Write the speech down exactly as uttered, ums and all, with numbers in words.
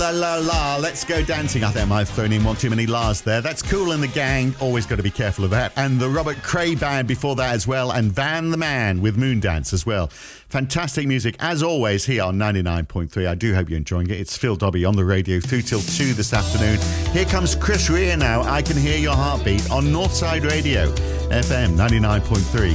La la la, let's go dancing. I think I might have thrown in one too many la's there. That's Kool and the Gang, always got to be careful of that. And the Robert Cray Band before that as well, and Van the Man with Moondance as well. Fantastic music, as always, here on ninety-nine point three. I do hope you're enjoying it. It's Phil Dobbie on the radio through till two this afternoon. Here comes Chris Rea now. I Can Hear Your Heartbeat on Northside Radio, F M ninety-nine point three.